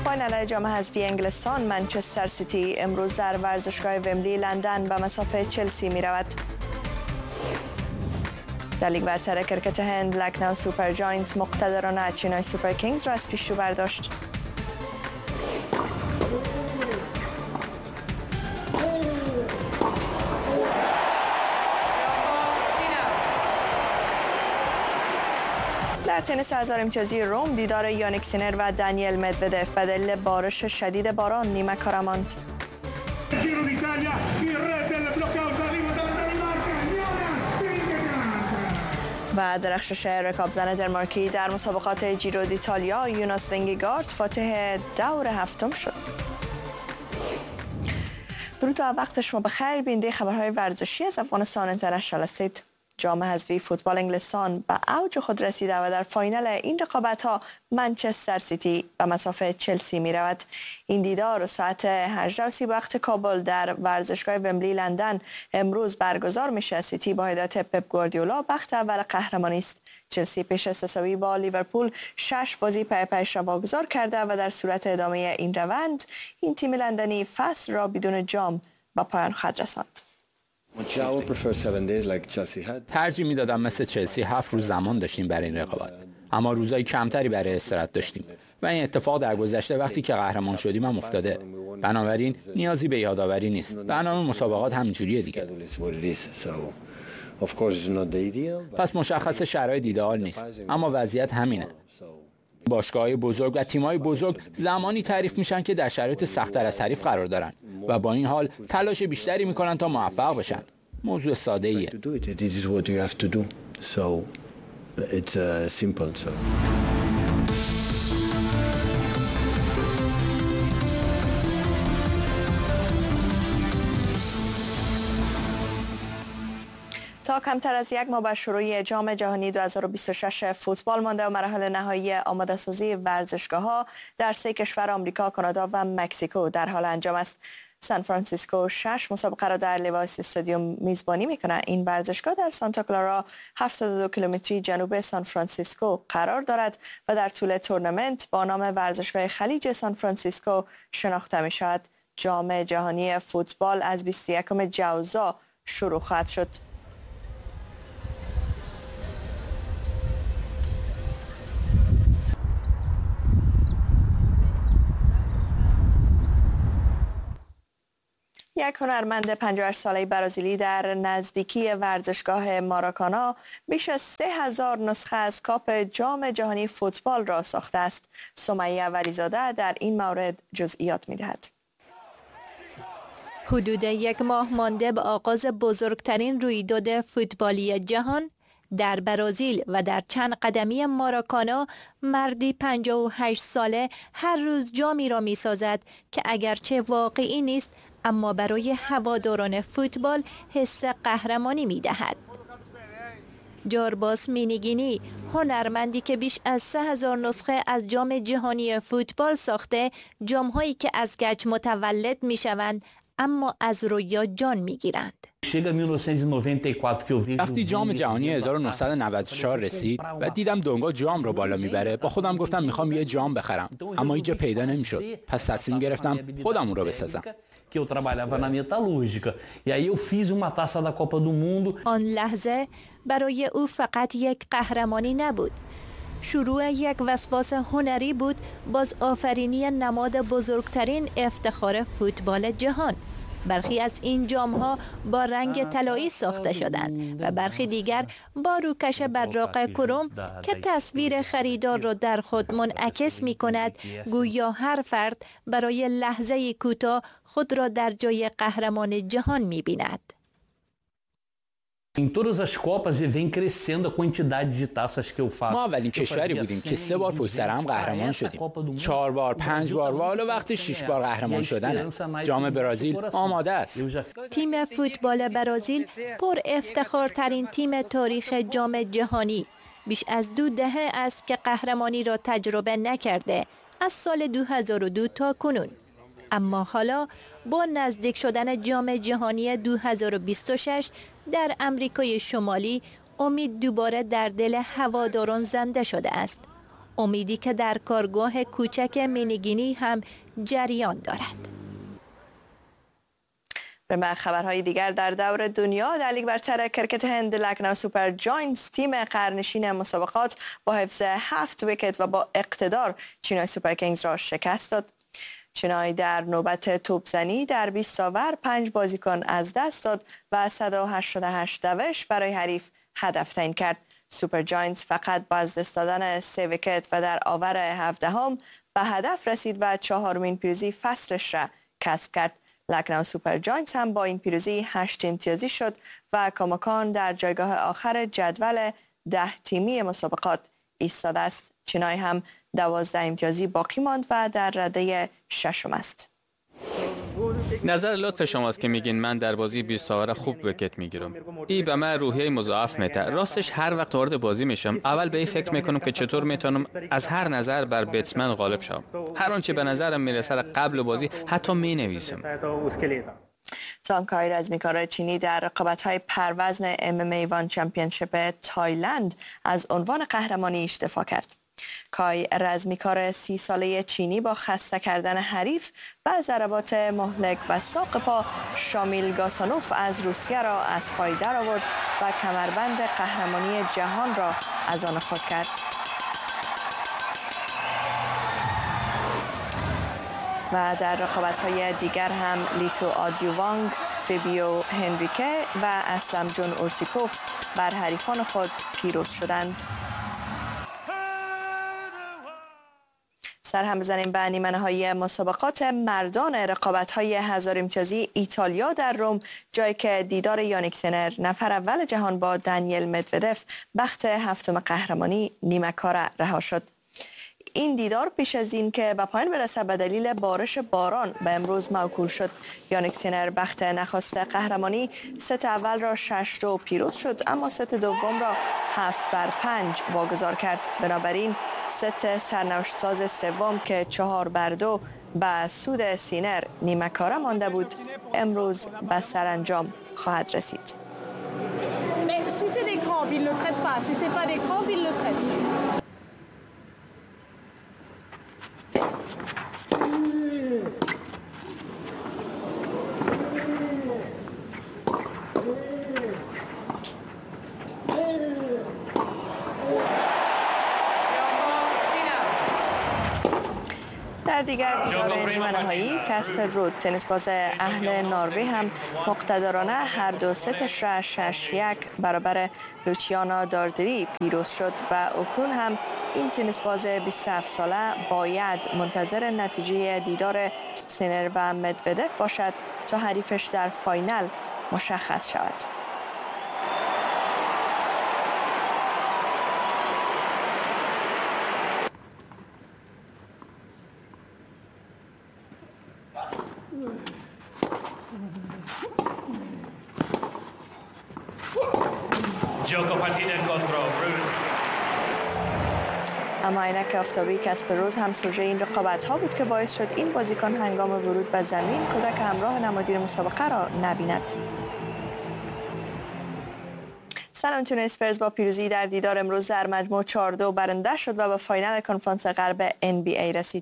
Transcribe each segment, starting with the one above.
فاینال جام حذفی انگلستان منچستر سیتی امروز در ورزشگاه ومبلی لندن به مصاف چلسی می رود. در لیگ برتر کرکت هند لکنو سوپر جاینتس مقتدرانه چنای سوپر کینگز را از پیشرو برداشت. در تنیس 1000 امتیازی روم دیدار یانیک سینر و دانیل مدودف به دلیل بارش شدید باران نیمه کار ماند. و درخشش رکابزن دنمارکی در مسابقات جیرو دیتالیا یوناس ونگگارد فاتح دور هفتم شد. درود و وقت شما بخیر. بیننده خبرهای ورزشی از افغانستان اینترنشنال هستید. جام حذفی فوتبال انگلستان به اوج خود رسیده و در فاینال این رقابت‌ها منچستر سیتی به مصاف چلسی می رود. این دیدار ساعت 18:30 وقت کابل در ورزشگاه ومبلی لندن امروز برگزار میشه. سیتی با هدایت پپ گواردیولا بخت اول قهرمانی است. چلسی پیش از تساوی با لیورپول 6 بازی پی پیش را واگذار کرده و در صورت ادامه این روند این تیم لندنی فصل را بدون جام به پایان خواهد رساند. ترجیح میدادم مثل چلسی 7 روز زمان داشتیم برای این رقابت، اما روزهای کمتری برای استراحت داشتیم و این اتفاق در گذشته وقتی که قهرمان شدیم هم افتاده. بنابراین نیازی به یادآوری نیست. برنامه مسابقات همینجوریه دیگه. پس مشخص شرایط ایدئال نیست، اما وضعیت همینه. باشگاه‌های بزرگ و تیم‌های بزرگ زمانی تعریف میشن که در شرایط سخت‌تر از حریف قرار دارن و با این حال تلاش بیشتری میکنن تا موفق بشن. موضوع ساده‌ایه. تا کمتر از یک ماه به شروع جام جهانی 2026 فوتبال مانده و مراحل نهایی آماده سازی ورزشگاه‌ها در 3 کشور آمریکا، کانادا و مکزیکو در حال انجام است. سان فرانسیسکو 6 مسابقه را در لیوایس استادیوم میزبانی میکنه. این ورزشگاه در سانتا کلارا 72 کیلومتری جنوب سان فرانسیسکو قرار دارد و در طول تورنمنت با نام ورزشگاه خلیج سان فرانسیسکو شناخته می شود. جام جهانی فوتبال از 21 جوزا شروع خواهد شد. یک هنرمند 58 ساله برازیلی در نزدیکی ورزشگاه ماراکانا بیش از 3000 نسخه از کاپ جام جهانی فوتبال را ساخته است. سمیه ولیزاده در این مورد جزئیات می‌دهد. حدود 1 ماه مانده به آغاز بزرگترین رویداد فوتبالی جهان در برزیل و در چند قدمی ماراکانا، مردی 58 ساله هر روز جامی را می‌سازد که اگرچه واقعی نیست اما برای هواداران فوتبال حس قهرمانی می‌دهد. جارباس مینیگینی، هنرمندی که بیش از 3000 نسخه از جام جهانی فوتبال ساخته، جام‌هایی که از گچ متولد می‌شوند اما از رویا جان می‌گیرند. وقتی جام جهانی 1994 رسید و دیدم دونگا جام رو بالا میبره، با خودم گفتم میخوام یه جام بخرم، اما اینجا پیدا نمیشد. پس تصمیم گرفتم خودم اون رو بسازم. آن لحظه برای او فقط یک قهرمانی نبود، شروع یک وسواس هنری بود، باز آفرینی نماد بزرگترین افتخار فوتبال جهان. برخی از این جام‌ها با رنگ طلایی ساخته شدند و برخی دیگر با روکش براق کروم که تصویر خریدار را در خود منعکس می‌کند، گویا هر فرد برای لحظه کوتاه خود را در جای قهرمان جهان می‌بیند. ما اولین کشوری بودیم که 3 بار پشت سر هم قهرمان شدیم. 4 بار، 5 بار و حالا وقت 6 بار قهرمان شدنه. جام برزیل آماده است. تیم فوتبال برزیل پر افتخارترین تیم تاریخ جام جهانی بیش از 2 دهه است که قهرمانی را تجربه نکرده، از سال 2002 تا کنون. اما حالا با نزدیک شدن جام جهانی 2026 در امریکای شمالی، امید دوباره در دل هواداران زنده شده است. امیدی که در کارگاه کوچک مینیگینی هم جریان دارد. به خبرهای دیگر در دور دنیا، در لیگ برتر کرکت هند لکنو سوپر جاینتس تیم قرنشین مسابقات با حفظ 7 ویکت و با اقتدار چینای سوپر کینگز را شکست داد. چینای در نوبت توپزنی در 20 اوور 5 بازیکن از دست داد و 188 دوش برای حریف هدف تعیین کرد. سوپر جاینتس فقط با از دست دادن 3 ویکت و در آور 17 به هدف رسید و 4مین پیروزی فصلش را کسب کرد. لکنو سوپر جاینتس هم با این پیروزی 8 امتیازی شد و کماکان در جایگاه آخر جدول 10 تیمی مسابقات ایستاده است. چینای هم 12 امتیازی باقی ماند و در رده 6 است. نظر لطف شماست که میگین من در بازی 20 اوور خوب ویکت میگیرم. این به من روحیه مضاعف میده. راستش هر وقت وارد بازی میشم اول به این فکر میکنم که چطور میتونم از هر نظر بر بتسمن غالب شم. هر آنچه به نظرم میرسه قبل بازی حتی مینویسم. تانکای رزمیکار چینی در رقابت‌های پروزن MMA وان چمپیونشیپ تایلند از عنوان قهرمانی دفاع کرد. کای رزمیکار 30 ساله چینی با خسته کردن حریف و ضربات مهلک و ساق پا شامیل گاسانوف از روسیه را از پای درآورد و کمربند قهرمانی جهان را از آن خود کرد. و در رقابت‌های دیگر هم لیتو آدیووانگ، فیبیو هنریکه و اسلم جون اورتیکوف بر حریفان خود پیروز شدند. سر هم بزنیم به نیمه‌نهایی مسابقات مردان رقابت‌های 1000 امتیازی ایتالیا در روم، جایی که دیدار یانیک سینر نفر اول جهان با دانیل مدودف بخت 7م قهرمانی نیمه‌کاره رها شد. این دیدار پیش از این که به پایان برسد به دلیل بارش باران به امروز موکول شد. یانیک سینر بخت نخست قهرمانی ست اول را 6-2 پیروز شد، اما ست دوم را 7-5 واگذار کرد. بنابراین ست سرنوشت ساز سوم که 4-2 به سود سینر نیمه‌کاره مانده بود امروز به سرانجام خواهد رسید. در دیگر دیدار نیمه‌نهایی کاسپر رود تنیس باز اهل نروژ هم مقتدرانه هر دو ستش را 6-1 برابر لوچیانا داردری پیروز شد و اکنون هم این تنیس باز 27 ساله باید منتظر نتیجه دیدار سینر و مدودف باشد تا حریفش در فاینال مشخص شود. اما عینک آفتابی کاسپر رود هم سوژه این رقابت‌ها بود که باعث شد این بازیکن هنگام ورود به زمین کودک همراه نمادین مسابقه را نبیند. سان آنتونیو اسپرز با پیروزی در دیدار امروز در مجموع 4-2 برنده شد و به فاینال کنفرانس غرب NBA رسید.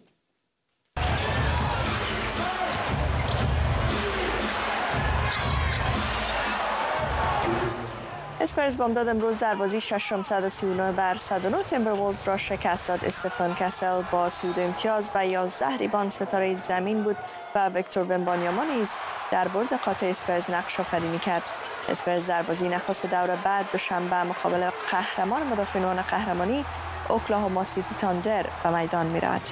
اسپرز بامداد امروز در بازی 639 بر 109 تیمبرولز را شکست داد. استفان کاسل با 32 امتیاز و 11 ریباند ستاره زمین بود و ویکتور ومبانیاما نیز در برد قاطع اسپرز نقش آفرینی کرد. اسپرز در بازی نخست دور بعد دوشنبه مقابل قهرمان مدافعان قهرمانی اوکلاهوما سیتی تاندر به میدان می رود.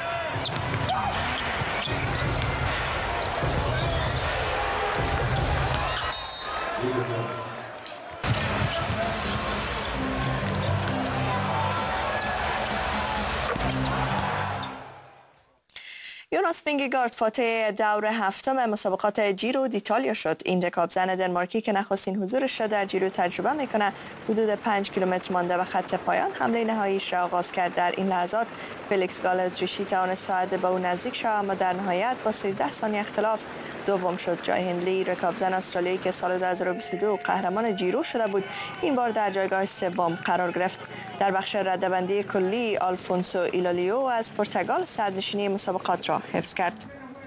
یوناس وینگگارد فاتح دور هفتم مسابقات جیرو دیتالیا شد. این رکابزن دنمارکی که نخستین حضورش را در جیرو تجربه میکنه حدود 5 کیلومتر مانده به خط پایان حمله نهاییش را آغاز کرد. در این لحظات فلیکس گال اتریشی توانست ساعت به او نزدیک شود، اما در نهایت با 13 ثانیه اختلاف دوم شد. جای هندلی رکابزن استرالیایی که سال 2022 قهرمان جیرو شده بود این بار در جایگاه سوم قرار گرفت. در بخش رده‌بندی کلی آلفونسو ایلالیو از پرتغال صدرنشینی مسابقات را حفظ کرد.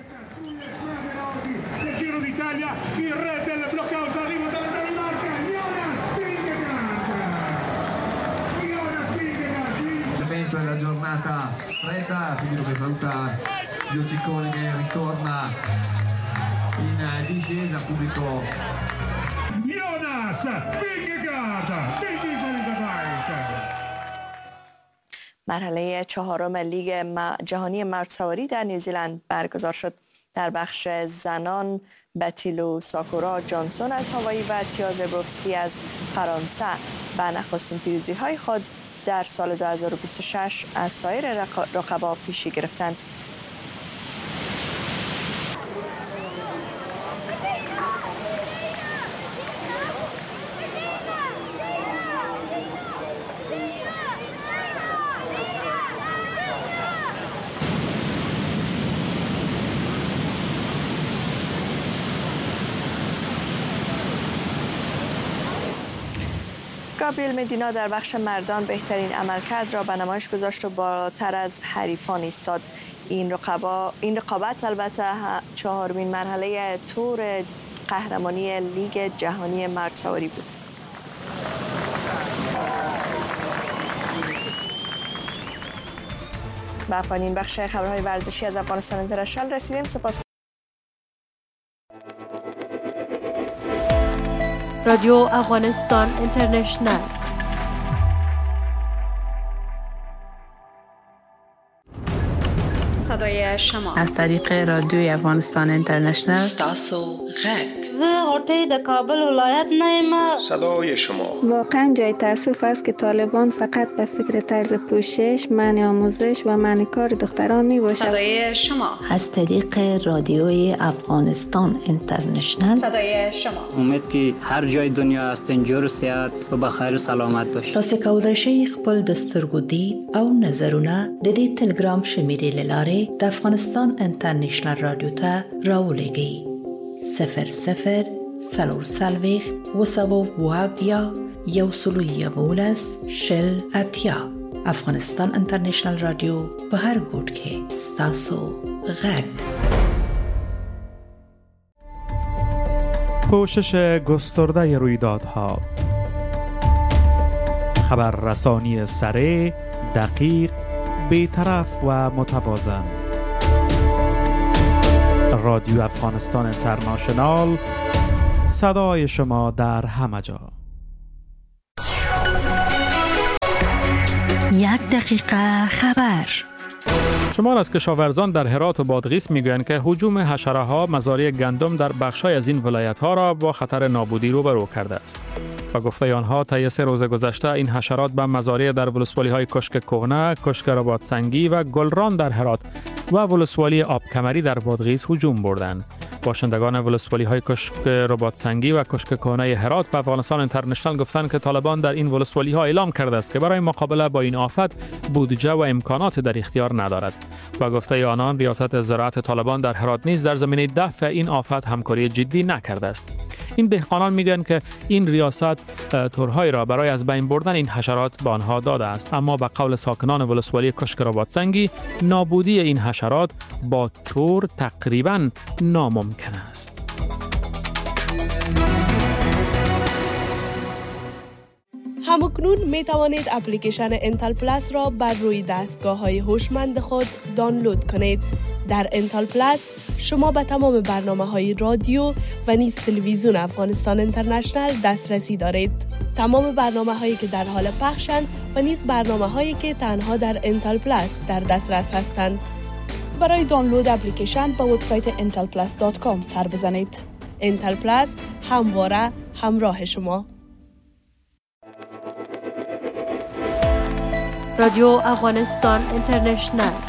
La giornata stretta, quindi che saluta Gio Ciccone che ritorna in discesa, pubblico Jonas Vingegaard. مرحله چهارم لیگ جهانی مردسواری در نیوزیلند برگزار شد. در بخش زنان بتیلو ساکورا جانسون از هاوایی و تیا زبروفسکی از فرانسه به نخستین پیروزی‌های خود در سال 2026 از سایر رقبا پیشی گرفتند. گابریل مدینا در بخش مردان بهترین عملکرد را به نمایش گذاشت و بالاتر از حریفان ایستاد. این رقابت البته چهارمین مرحله تور قهرمانی لیگ جهانی مردسواری بود. به پایان بخش خبرهای ورزشی از افغانستان اینترنشنال رسیدیم. سپاس. رادیو افغانستان اینترنشنال. صدای شما از طریق رادیوی افغانستان اینترنشنال. تاسو غږ زه غوټۍ د کابل ولایت نه یم. صدای شما واقعا جای تأسف است که طالبان فقط به فکر طرز پوشش، منع آموزش و منع کار دختران می باشد. صدای شما از طریق رادیوی افغانستان اینترنشنال. صدای شما امید که هر جای دنیا هستین جور صحت و بخیر سلامت باشید. تاسو کولای شئ خپل د سترګو دید او نظرونه د دې ټلګرام شمیرې له لارې د افغانستان انټرنیشنل رادیو ته راولېږئ. 00 سلورسلویخت وسوو وابیا یوسلویولس شل اتیا. افغانستان انټرنیشنل رادیو په هر ګوټ کې ستاسو غږ. پوشش گسترده رویدادها، خبررسانی سریع، دقیق، بی‌طرف و متوازن. رادیو افغانستان اینترنشنال، صدای شما در همه جا. 1 دقیقه خبر. شمار از کشاورزان در هرات و بادغیس میگویند که هجوم حشره‌ها مزارع گندم در بخش‌های از این ولایت‌ها را با خطر نابودی روبرو کرده است. و گفته آنها طی 3 روز گذشته این حشرات به مزارع در ولسوالی‌های کشک کهنه، کشک رباطسنگی و گلران در هرات و ولسوالی آبکمری در بادغیس هجوم بردند. باشندگان ولسوالی‌های کشک رباطسنگی و کشک کهنه هرات به افغانستان اینترنشنال گفتند که طالبان در این ولسوالی‌ها اعلام کرده است که برای مقابله با این آفت بودجه و امکانات در اختیار ندارد. و گفته آنان ریاست زراعت طالبان در هرات نیز در زمینه دفع این آفت همکاری جدی نکرده است. این دهقانان میگویند که این ریاست تورهای را برای از بین بردن این حشرات به آنها داده است، اما به قول ساکنان ولسوالی کشک رباطسنگی نابودی این حشرات با تور تقریباً ناممکن است. همکنون می توانید اپلیکیشن انتل پلاس را بر روی دستگاه‌های هوشمند خود دانلود کنید. در انتل پلاس شما به تمام برنامه‌های رادیو و نیز تلویزیون افغانستان اینترنشنال دسترسی دارید. تمام برنامه‌هایی که در حال پخشند و نیز برنامه‌هایی که تنها در انتل پلاس در دسترس هستند. برای دانلود اپلیکیشن به وبسایت intelplus.com سر بزنید. انتل پلاس همواره همراه شما. رادیو افغانستان اینترنشنال.